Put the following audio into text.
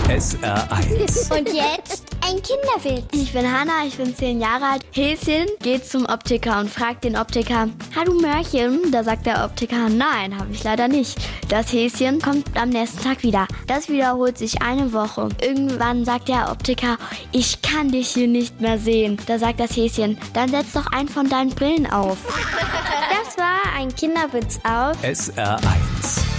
SR1. Und jetzt ein Kinderwitz. Ich bin Hanna, ich bin 10 Jahre alt. Häschen geht zum Optiker und fragt den Optiker: Hast du Mörchen? Da sagt der Optiker: Nein, habe ich leider nicht. Das Häschen kommt am nächsten Tag wieder. Das wiederholt sich eine Woche. Irgendwann sagt der Optiker: Ich kann dich hier nicht mehr sehen. Da sagt das Häschen: Dann setz doch einen von deinen Brillen auf. Das war ein Kinderwitz auf SR1.